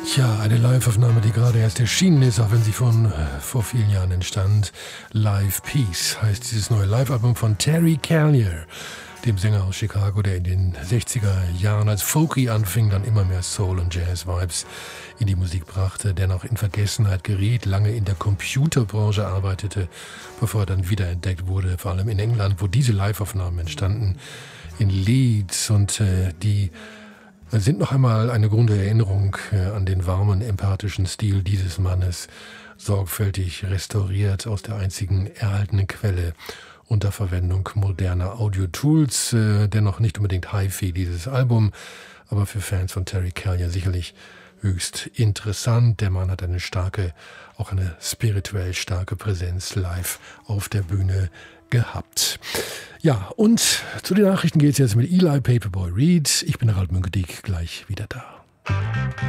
Ja, eine Live-Aufnahme, die gerade erst erschienen ist, auch wenn sie vor vielen Jahren entstand. Live Peace heißt dieses neue Live-Album von Terry Callier, dem Sänger aus Chicago, der in den 60er Jahren als Folky anfing, dann immer mehr Soul- und Jazz-Vibes in die Musik brachte, dennoch in Vergessenheit geriet, lange in der Computerbranche arbeitete, bevor er dann wiederentdeckt wurde, vor allem in England, wo diese Live-Aufnahmen entstanden, in Leeds, und die sind noch einmal eine grunde Erinnerung an den warmen, empathischen Stil dieses Mannes, sorgfältig restauriert aus der einzigen erhaltenen Quelle unter Verwendung moderner Audio-Tools. Dennoch nicht unbedingt Hi-Fi, dieses Album, aber für Fans von Terry Callier sicherlich höchst interessant. Der Mann hat eine starke, auch eine spirituell starke Präsenz live auf der Bühne gehabt. Ja, und zu den Nachrichten geht es jetzt mit Eli Paperboy Reed. Ich bin Harald Münkedieck, gleich wieder da.